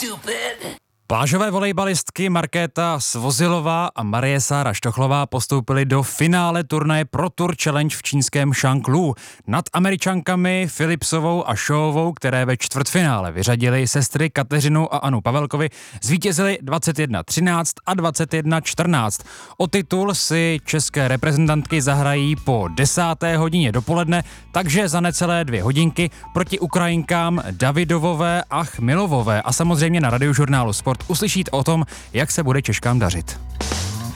Plážové volejbalistky Markéta Svozilová a Marie Sára Štochlová postoupily do finále turnaje Pro Tour Challenge v čínském Šanglu. Nad Američankami Philipsovou a Showovou, které ve čtvrtfinále vyřadily sestry Kateřinu a Anu Pavelkovi, zvítězily 21-13 a 21-14. O titul si české reprezentantky zahrají po 10. hodině dopoledne, takže za necelé 2 hodinky proti Ukrajinkám Davidovové a Chmilovové. A samozřejmě na Radiožurnálu Sport uslyšíte o tom, jak se bude Češkám dařit.